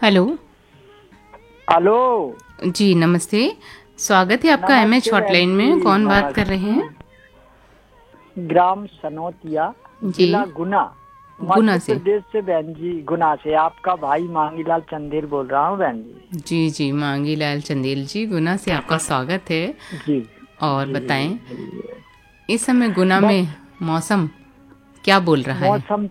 Hello. Hello. जी नमस्ते। स्वागत है आपका एमएच नमस्ते बहन हॉटलाइन में। जी, कौन बात कर रहे हैं? नमस्ते। ग्राम सनोतिया, जी। जिला गुना, गुना मध्य से। प्रदेश से बहन जी। गुना से आपका भाई मांगीलाल चंदेल बोल रहा हूँ बहन जी। जी जी, मांगी लाल चंदेल जी, गुना से आपका स्वागत है। जी और जी बताएं, जी। इस समय गुना बस में मौसम क्या बोल रहा है? मौसम